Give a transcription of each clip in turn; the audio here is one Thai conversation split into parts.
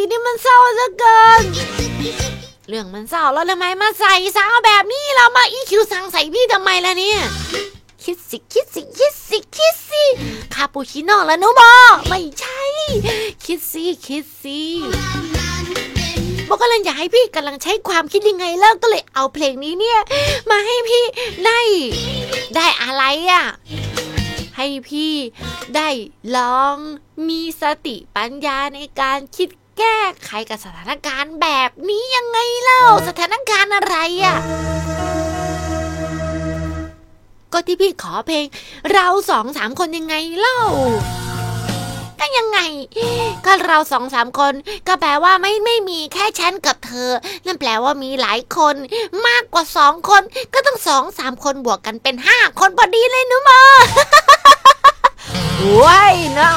นี่มันเศร้าเหลือเกินเรื่องมันเศร้าแล้วทำไมมาใส่สาวแบบนี้เรามาอีคิวสั่งใส่พี่ทำไมล่ะเนี่ยคิดสิคาปูชิโน่แล้วหนูบอกไม่ใช่คิดสิบอกกำลังอยากให้พี่กำลังใช้ความคิดยังไงแล้วก็เลยเอาเพลงนี้เนี่ยมาให้พี่ได้อะไรอ่ะให้พี่ได้ลองมีสติปัญญาในการคิดแก้ไขกับสถานการณ์แบบนี้ยังไงเล่าสถานการณ์อะไรอ่ะก็ที่พี่ขอเพลงเรา2-3คนยังไงเล่าก็ยังไงก็เรา2-3คนก็แปลว่าไม่มีแค่ฉันกับเธอนั่นแปลว่ามีหลายคนมากกว่า2คนก็ต้อง2-3คนบวกกันเป็น5คนพอดีเลยหนูมาว้ายนะ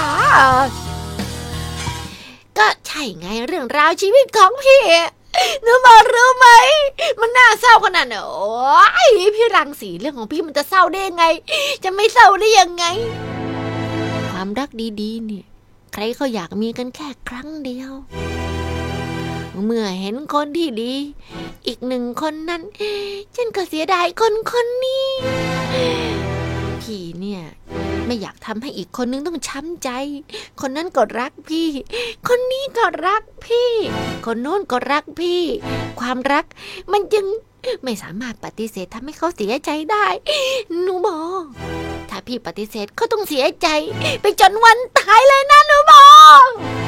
ก็ใช่ไงเรื่องราวชีวิตของพี่หนูมารู้ไหมมันน่าเศร้าขนาดไหนโอ้ยพี่รังสีเรื่องของพี่มันจะเศร้าได้ยังไงจะไม่เศร้าได้ยังไงความรักดีๆเนี่ยใครเขาอยากมีกันแค่ครั้งเดียวเมื่อเห็นคนที่ดีอีก1คนนั้นฉันก็เสียดายคนนี้พี่เนี่ยไม่อยากทำให้อีกคนนึงต้องช้ำใจคนนั้นก็รักพี่คนนี้ก็รักพี่คนโน้นก็รักพี่ความรักมันยังไม่สามารถปฏิเสธทำให้เขาเสียใจได้หนูบอกถ้าพี่ปฏิเสธเขาต้องเสียใจไปจนวันตายเลยนะหนูบอก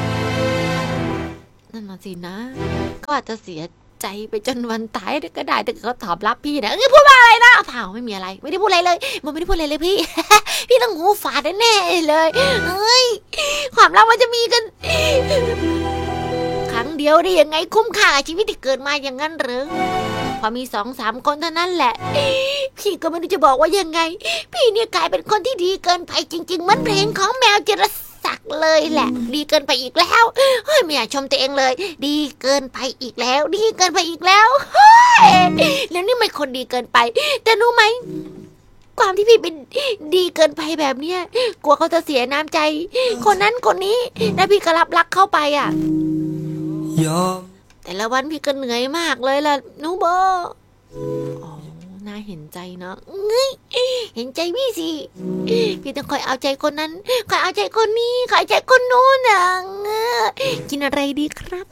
นั่นน่ะสินะก็อาจจะเสียใจไปจนวันตายก็ได้แต่เขาตอบรับพี่นะพูดว่าอะไรนะเปล่าไม่มีอะไรไม่ได้พูดอะไรเลยมันไม่ได้พูดอะไรเลยพี่ พี่ต้องหูฝาดแน่ๆเลยเฮ้ยความรักมันจะมีกันครั้งเดียวได้ยังไงคุ้มค่าชีวิตที่เกิดมาอย่างนั้นหรือพอมี2-3คนเท่านั้นแหละพี่ก็ไม่รู้จะบอกว่ายังไงพี่เนี่ยกลายเป็นคนที่ดีเกินไปจริงๆเหมือนเพลงของแมวจิรศักดิ์เลยแหละดีเกินไปอีกแล้วเฮ้ยไม่อยากชมตัวเองเลยดีเกินไปอีกแล้วดีเกินไปอีกแล้วเฮ้ยแล้วนี่ไม่คนดีเกินไปแต่รู้ไหมความที่พี่เป็นดีเกินไปแบบเนี้ยกลัวเขาจะเสียน้ำใจคนนั้นคนนี้แล้วพี่ก็รับรักเข้าไปอ่ะแต่ละวันพี่ก็เหนื่อยมากเลยล่ะนูโบอ๋อน่าเห็นใจเนาะเห็นใจพี่สิพี่ต้องคอยเอาใจคนนั้นคอยเอาใจคนนี้คอยเอาใจคนโน้นนะกินอะไรดีครับ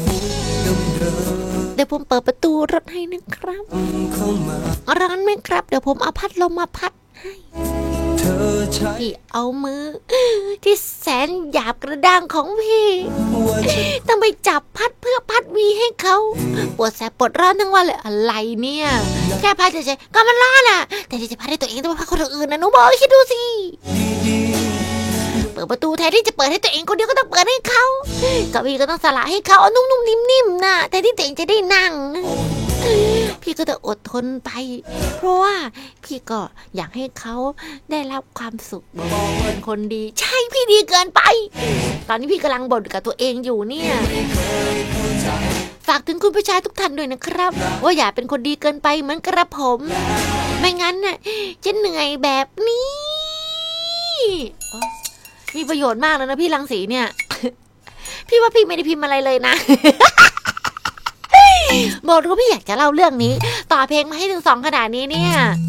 เดี๋ยวผมเปิดประตูรถให้นะครับร้อนไหมครับเดี๋ยวผมเอาพัดลมมาพัดให้พี่เอามือที่แสนหยาบกระด้างของพี่ต้องไปจับพัดเพื่อพัดวีให้เขาปวดแสบปวดร้อนทั้งวันเลยอะไรเนี่ยแค่พัดเฉยๆก็มันร้อนอ่ะแต่ที่จะพัดให้ตัวเองต้องไปพัดคนอื่นนะหนูบอกคิดดูสิเปิดประตูแทนที่จะเปิดให้ตัวเองคนเดียวก็ต้องเปิดให้เขากับพี่ก็ต้องสละให้เขาเอานุ่มๆนิ่มๆนะแต่ที่ตัวเองจะได้นั่งพี่ก็จะอดทนไปเพราะว่าพี่ก็อยากให้เขาได้รับความสุขเป็นคนดีใช่พี่ดีเกินไปตอนนี้พี่กำลังบ่นกับตัวเองอยู่เนี่ยฝากถึงคุณผู้ชายทุกท่านด้วยนะครับว่าอย่าเป็นคนดีเกินไปเหมือนกระผมไม่งั้นน่ะจะเหนื่อยแบบนี้มีประโยชน์มากเลยนะพี่รังสีเนี่ยพี่ว่าพี่ไม่ได้พิมพ์อะไรเลยนะบอกรู้พี่อยากจะเล่าเรื่องนี้ต่อเพลงมาให้ถึง2ขนาดนี้เนี่ย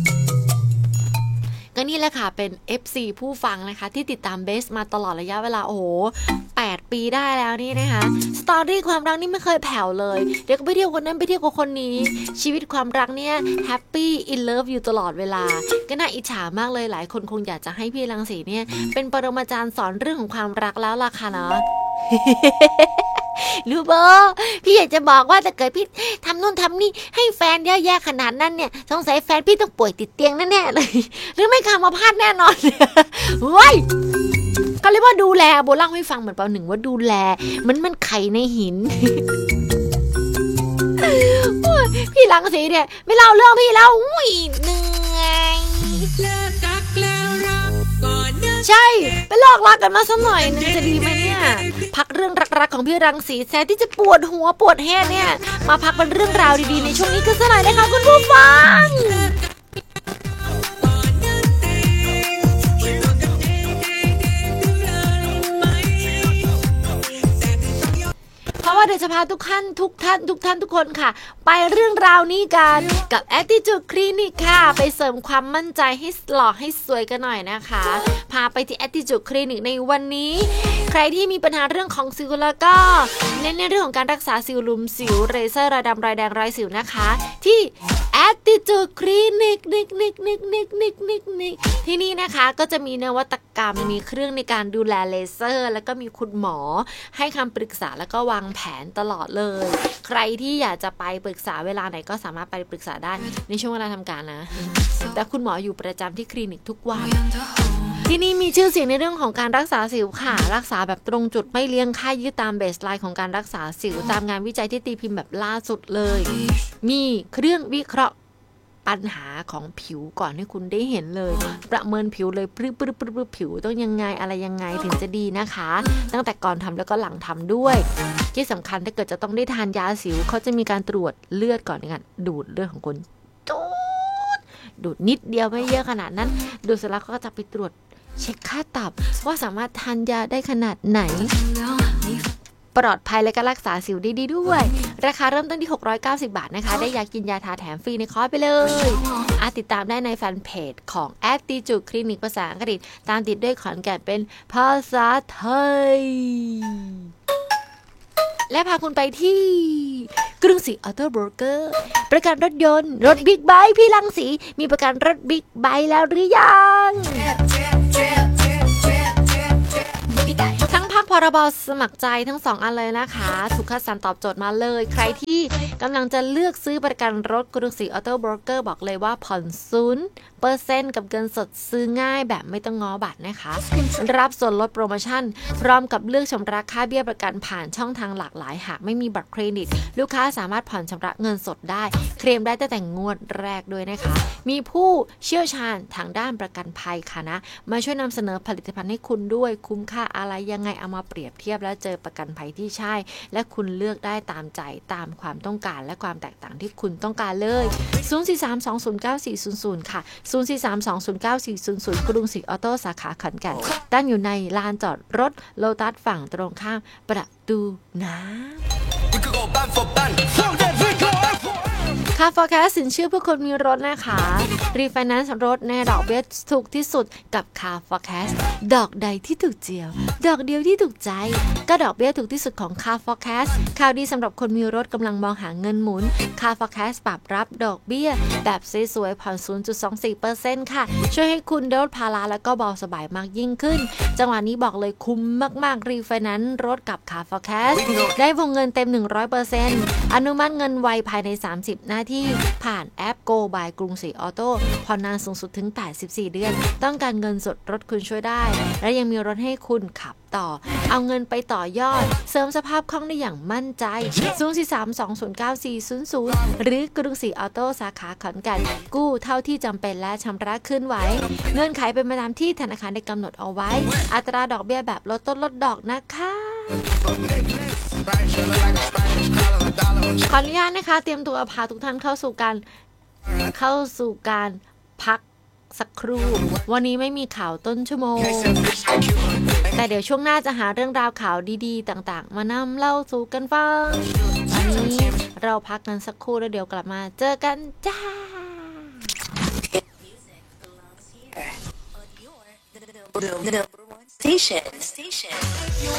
ก็นี่แหละค่ะเป็น FC ผู้ฟังนะคะที่ติดตามเบสมาตลอดระยะเวลา8 ปีได้แล้วนี่นะคะสตอรี่ความรักนี่ไม่เคยแผ่วเลยเดี๋ยวก็ไปเที่ยวคนนั้นไปเที่ยวกับคนนี้ชีวิตความรักเนี่ยแฮปปี้อินเลิฟอยู่ตลอดเวลาก็น่าอิจฉามากเลยหลายคนคงอยากจะให้พี่รังสีเนี่ยเป็นปรมาจารย์สอนเรื่องของความรักแล้วล่ะค่ะเนาะ รู้บ่พี่อยากจะบอกว่าถ้าเกิดพี่ทำนู่นทำนี่ให้แฟนเยอะแยะขนาดนั้นเนี่ยสงสัยแฟนพี่ต้องป่วยติดเตียงแน่ๆเลยหรือไม่คำมาพาดแน่นอนว้ยก็เรียกว่าดูแลโบเล่าให้ฟังเหมือนเปล่าหนึ่งว่าดูแลมันไข่ในหิน พี่รังสีเนี่ยไม่เล่าเรื่องพี่แล้วอุ้ยเหนื่อยใช่ไปลอกรักกันมาสักหน่อยนึงจะดีไหมเนี่ยพักเรื่องรักๆของพี่รังสีแสนที่จะปวดหัวปวดแฮดเนี่ยมาพักเป็นเรื่องราวดีๆในช่วงนี้กันสักหน่อยนะคะคุณผู้ฟังเพราะว่าเดี๋ยวจะพาทุกท่านทุกคนค่ะไปเรื่องราวนี้กันกับ Attitude Clinic ค่ะไปเสริมความมั่นใจให้หล่อให้สวยกันหน่อยนะคะพาไปที่ Attitude Clinic ในวันนี้ใครที่มีปัญหาเรื่องของสิวแล้วก็เน้นในเรื่องของการรักษาสิวหลุมสิวเรเซอร์รอยดำรอยแดงรอยสิวนะคะที่ Attitude Clinic ที่นี่นะคะก็จะมีนวัตกรรมมีเครื่องในการดูแลเลเซอร์แล้วก็มีคุณหมอให้คำปรึกษาแล้วก็วางแผนตลอดเลยใครที่อยากจะไปปรึกษาเวลาไหนก็สามารถไปปรึกษาได้ในช่วงเวลาทำการนะแต่คุณหมออยู่ประจำที่คลินิกทุกวันที่นี่มีชื่อเสียงในเรื่องของการรักษาสิวค่ะรักษาแบบตรงจุดไม่เลี้ยงค่ายืดตามเบสไลน์ของการรักษาสิวตามงานวิจัยที่ตีพิมพ์แบบล่าสุดเลยมีเครื่องวิเคราะห์ปัญหาของผิวก่อนให้คุณได้เห็นเลยประเมินผิวเลยปึ๊บผิวต้องยังไงอะไรยังไงถึงจะดีนะคะตั้งแต่ก่อนทำแล้วก็หลังทำด้วยที่สำคัญถ้าเกิดจะต้องได้ทานยาสิวเขาจะมีการตรวจเลือดก่อนในการดูดเลือดของคุณดูดนิดเดียวไม่เยอะขนาดนั้นดูเสร็จแล้วก็จะไปตรวจเช็คค่าตับว่าสามารถทานยาได้ขนาดไหนปลอดภัยและก็รักษาสิวดีๆด้วยราคาเริ่มต้นที่690 บาทนะคะได้ยากินยาทาแถมฟรีในคอร์สไปเลยติดตามได้ในแฟนเพจของ Attitude Clinic ภาษาอังกฤษตามติดด้วยขอนแก่นเป็นภาษาไทยและพาคุณไปที่กรุงศรีออโต้โบรกเกอร์ประกันรถยนต์รถบิ๊กไบค์พี่รังสีมีประกันรถบิ๊กไบค์แล้วหรือยังทั้งภาคพรบสมัครใจทั้ง2อันเลยนะคะถูกคัดสรรตอบโจทย์มาเลยใครที่กำลังจะเลือกซื้อประกันรถกรุงศรีออโต้โบรกเกอร์บอกเลยว่าผ่อน0%กับเงินสดซื้อง่ายแบบไม่ต้องง้อบัตรนะคะรับส่วนลดโปรโมชั่นพร้อมกับเลือกชำระค่าเบี้ยประกันผ่านช่องทางหลากหลายหากไม่มีบัตรเครดิตลูกค้าสามารถผ่อนชำระเงินสดได้เคลมได้ตั้งแต่งวดแรกด้วยนะคะมีผู้เชี่ยวชาญทางด้านประกันภัยค่ะนะมาช่วยนำเสนอผลิตภัณฑ์ให้คุณด้วยคุ้มค่าอะไรยังไงเอามาเปรียบเทียบแล้วเจอประกันภัยที่ใช่และคุณเลือกได้ตามใจตามความต้องการและความแตกต่างที่คุณต้องการเลย043209400ค่ะ043209400กรุงศรีออโต้สาขาขอนแก่นตั้งอยู่ในลานจอดรถโลตัสฝั่งตรงข้ามประตูน้ำค่า forecast สินเชื่อเพื่อคนมีรถนะคะรีไฟแนนซ์รถในดอกเบี้ยถูกที่สุดกับค่า forecast ดอกใดที่ถูกเจียวดอกเดียวที่ถูกใจก็ดอกเบี้ยถูกที่สุดของค่า forecast ข่าวดีสำหรับคนมีรถกำลังมองหาเงินหมุนค่า forecast ปรับรับดอกเบี้ยแบบสวยๆผ่อน 0.24% ค่ะช่วยให้คุณลดภาระแล้วก็เบาสบายมากยิ่งขึ้นจังหวะนี้บอกเลยคุ้มมากๆรีไฟแนนซ์รถกับค่า forecast ได้วงเงินเต็ม 100% อนุมัติเงินไวภายใน30นาทีผ่านแอป Go by กรุงศรีออโต้ผ่อนนานสูงสุดถึง84เดือนต้องการเงินสดรถคุณช่วยได้และยังมีรถให้คุณขับต่อเอาเงินไปต่อยอดเสริมสภาพคล่องได้อย่างมั่นใจ043209400หรือกรุงศรีออโต้สาขาขอนแก่นกู้เท่าที่จำเป็นและชำระคืนไหวเงื่อนไขเป็นไปตามที่ธนาคารได้กำหนดเอาไว้อัตราดอกเบี้ยแบบลดต้นลดดอกนะคะขออนุญาตนะคะเตรียมตัวพาทุกท่านเข้าสู่การพักสักครู่วันนี้ไม่มีข่าวต้นชั่วโมงแต่เดี๋ยวช่วงหน้าจะหาเรื่องราวข่าวดีๆต่างๆมานำเล่าสู่กันฟังวันนี้เราพักกันสักครู่แล้วเดี๋ยวกลับมาเจอกันจ้า The number one station.